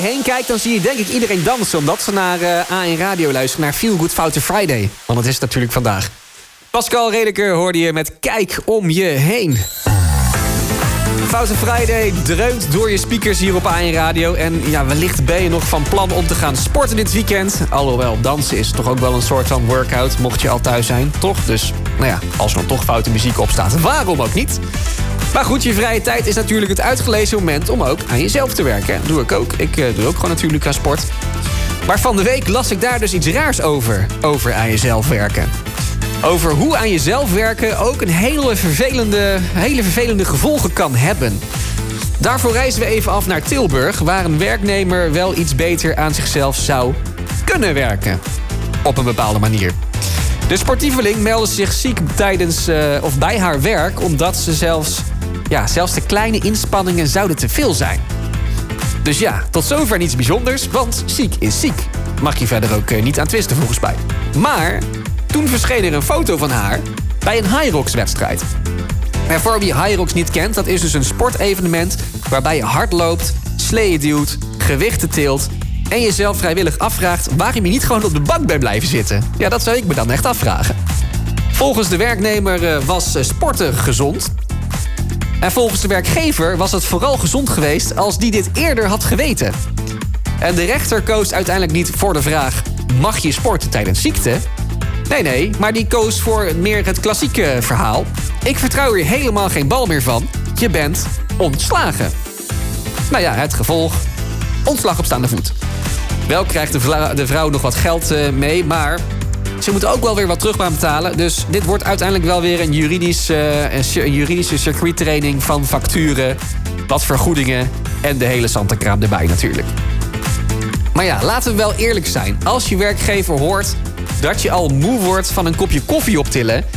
heen kijkt, dan zie je denk ik iedereen dansen, omdat ze naar AN Radio luisteren, naar Feel Good Foute Friday. Want dat is het natuurlijk vandaag. Pascal Redeker hoorde je met Kijk om je heen. Foute Friday dreunt door je speakers hier op AN Radio. En ja, wellicht ben je nog van plan om te gaan sporten dit weekend. Alhoewel, dansen is toch ook wel een soort van workout, mocht je al thuis zijn, toch? Dus, nou ja, als er dan toch foute muziek op staat, waarom ook niet? Maar goed, je vrije tijd is natuurlijk het uitgelezen moment om ook aan jezelf te werken. Doe ik ook. Ik doe ook gewoon natuurlijk aan sport. Maar van de week las ik daar dus iets raars over aan jezelf werken. Over hoe aan jezelf werken ook een hele vervelende gevolgen kan hebben. Daarvoor reizen we even af naar Tilburg, waar een werknemer wel iets beter aan zichzelf zou kunnen werken. Op een bepaalde manier. De sportieveling meldde zich ziek bij haar werk, omdat ze zelfs de kleine inspanningen zouden te veel zijn. Dus ja, tot zover niets bijzonders, want ziek is ziek. Mag je verder ook niet aan twisten volgens mij. Maar toen verscheen er een foto van haar bij een Hyrox-wedstrijd. En voor wie Hyrox niet kent, dat is dus een sportevenement waarbij je hard loopt, sleeën duwt, gewichten tilt en jezelf vrijwillig afvraagt waarom je niet gewoon op de bank bent blijven zitten. Ja, dat zou ik me dan echt afvragen. Volgens de werknemer was sporten gezond. En volgens de werkgever was het vooral gezond geweest als die dit eerder had geweten. En de rechter koos uiteindelijk niet voor de vraag: mag je sporten tijdens ziekte? Nee, maar die koos voor meer het klassieke verhaal: ik vertrouw hier helemaal geen bal meer van. Je bent ontslagen. Nou ja, het gevolg: ontslag op staande voet. Wel krijgt de vrouw nog wat geld mee, maar ze moeten ook wel weer wat terug gaan betalen. Dus dit wordt uiteindelijk wel weer een juridische circuittraining van facturen, wat vergoedingen en de hele zantenkraam erbij natuurlijk. Maar ja, laten we wel eerlijk zijn. Als je werkgever hoort dat je al moe wordt van een kopje koffie optillen,